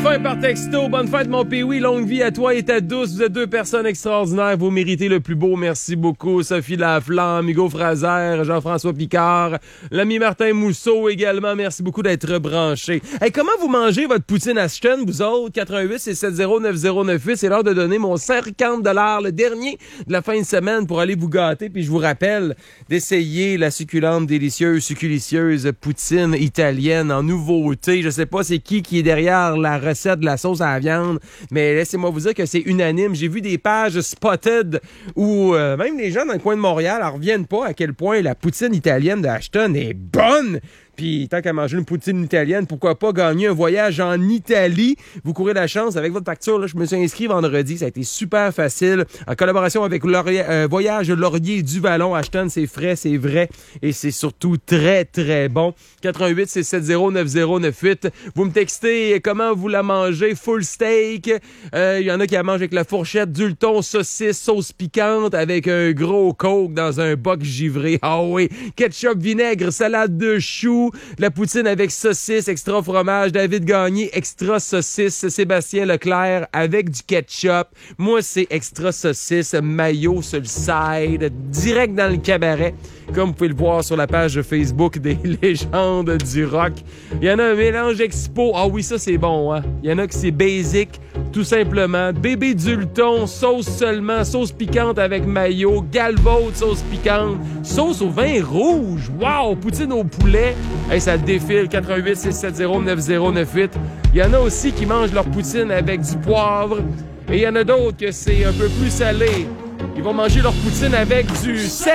fin par texto. Bonne fête, mon Pee-Wee. Longue vie à toi et ta douce. Vous êtes deux personnes extraordinaires. Vous méritez le plus beau. Merci beaucoup. Sophie Laflamme, Hugo Fraser, Jean-François Picard, l'ami Martin Mousseau également. Merci beaucoup d'être branchés. Hey, comment vous mangez votre poutine Ashton, vous autres? 88 c'est 709098. C'est l'heure de donner mon 50$, le dernier de la fin de semaine pour aller vous gâter. Puis je vous rappelle d'essayer la succulente, délicieuse, succulicieuse poutine italienne en nouveauté. Je sais pas c'est qui est derrière la recette de la sauce à la viande, mais laissez-moi vous dire que c'est unanime. J'ai vu des pages spotted où même les gens dans le coin de Montréal en reviennent pas à quel point la poutine italienne de Ashton est bonne. Puis tant qu'à manger une poutine italienne, pourquoi pas gagner un voyage en Italie? Vous courez la chance avec votre facture. Là, je me suis inscrit vendredi. Ça a été super facile. En collaboration avec Voyage Laurier du Vallon. Ashton, c'est frais, c'est vrai. Et c'est surtout très, très bon. 88 c'est 709098. Vous me textez comment vous la mangez. Full steak. Il y en a qui la mangent avec la fourchette, du thon, saucisse, sauce piquante avec un gros coke dans un boc givré. Ah oui. Ketchup, vinaigre, salade de choux. La poutine avec saucisse, extra fromage. David Gagné, extra saucisse. Sébastien Leclerc avec du ketchup. Moi, c'est extra saucisse, mayo sur le side, direct dans le cabaret. Comme vous pouvez le voir sur la page Facebook des légendes du rock. Il y en a un mélange expo. Ah oui, ça c'est bon, hein. Il y en a qui c'est basic, tout simplement. Bébé d'Ulton, sauce seulement, sauce piquante avec mayo, galvaude, sauce piquante, sauce au vin rouge. Wow, poutine au poulet. Hey, ça défile. 88 670 9098. Il y en a aussi qui mangent leur poutine avec du poivre. Et il y en a d'autres que c'est un peu plus salé. Ils vont manger leur poutine avec du sel.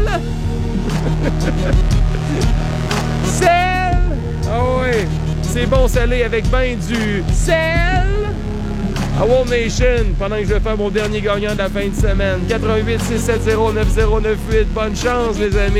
Sel! Ah ouais! C'est bon salé avec ben du sel! À World Nation, pendant que je vais faire mon dernier gagnant de la fin de semaine. 88 670 9098. Bonne chance, les amis!